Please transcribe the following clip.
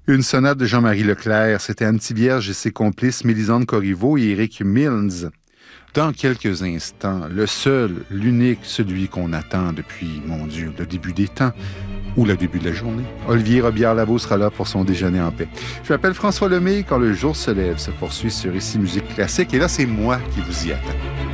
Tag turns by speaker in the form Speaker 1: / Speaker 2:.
Speaker 1: Une sonate de Jean-Marie Leclerc, c'était Anne Thivierge et ses complices Mélisande Corriveau et Éric Mills. Dans quelques instants, le seul, l'unique, celui qu'on attend depuis, mon Dieu, le début des temps ou le début de la journée. Olivier Robillard-Lavaux sera là pour son déjeuner en paix. Je m'appelle François Lemay. Quand le jour se lève, se poursuit sur Ici Musique Classique. Et là, c'est moi qui vous y attends.